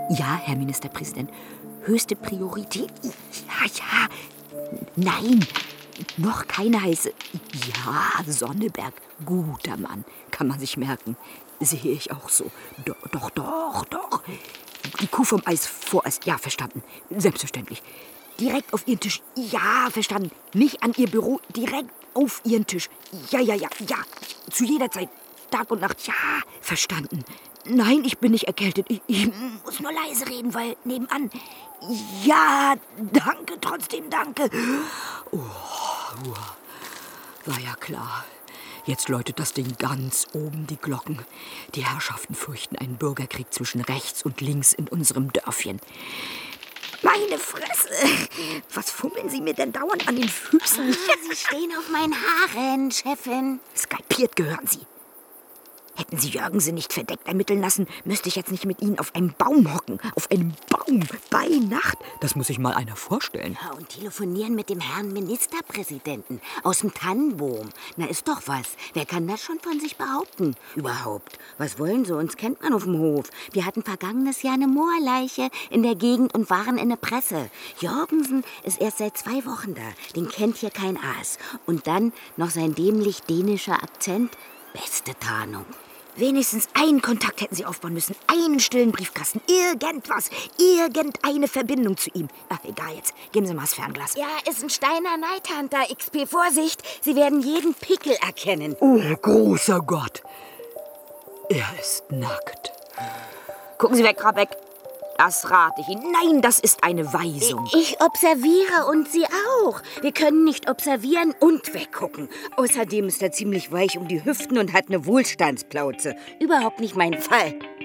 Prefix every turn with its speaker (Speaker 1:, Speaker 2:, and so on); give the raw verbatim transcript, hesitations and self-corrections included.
Speaker 1: Ja, Herr Ministerpräsident. Höchste Priorität. Ja, ja. Nein, noch keine heiße. Ja, Sonneberg, guter Mann. Kann man sich merken. Sehe ich auch so. Doch, doch, doch, doch. Die Kuh vom Eis vorerst. Ja, verstanden. Selbstverständlich. Direkt auf Ihren Tisch. Ja, verstanden. Nicht an Ihr Büro. Direkt auf Ihren Tisch. Ja, ja, ja, ja. Zu jeder Zeit. Tag und Nacht. Ja, verstanden. Nein, ich bin nicht erkältet. Ich, ich muss nur leise reden, weil nebenan. Ja, danke, trotzdem danke. Oh, war ja klar. Jetzt läutet das Ding ganz oben die Glocken. Die Herrschaften fürchten einen Bürgerkrieg zwischen rechts und links in unserem Dörfchen. Meine Fresse! Was fummeln Sie mir denn dauernd an den Füßen?
Speaker 2: Sie stehen auf meinen Haaren, Chefin.
Speaker 1: Skalpiert gehören Sie. Hätten Sie Jürgensen nicht verdeckt ermitteln lassen, müsste ich jetzt nicht mit Ihnen auf einem Baum hocken. Auf einem Baum. Bei Nacht. Das muss sich mal einer vorstellen.
Speaker 2: Ja, und telefonieren mit dem Herrn Ministerpräsidenten aus dem Tannenbaum. Na, ist doch was. Wer kann das schon von sich behaupten? Überhaupt. Was wollen Sie? Uns kennt man auf dem Hof. Wir hatten vergangenes Jahr eine Moorleiche in der Gegend und waren in der Presse. Jürgensen ist erst seit zwei Wochen da. Den kennt hier kein Aas. Und dann noch sein dämlich dänischer Akzent. Beste Tarnung.
Speaker 1: Wenigstens einen Kontakt hätten Sie aufbauen müssen. Einen stillen Briefkasten. Irgendwas. Irgendeine Verbindung zu ihm. Ach, egal jetzt. Geben Sie mal das Fernglas.
Speaker 2: Ja, ist ein Steiner Neidhunter. X P, Vorsicht. Sie werden jeden Pickel erkennen.
Speaker 1: Oh, großer Gott. Er ist nackt. Gucken Sie weg, Krabeck. Das rate ich Ihnen. Nein, das ist eine Weisung.
Speaker 2: Ich observiere und Sie auch. Wir können nicht observieren und weggucken. Außerdem ist er ziemlich weich um die Hüften und hat eine Wohlstandsplauze. Überhaupt nicht mein Fall.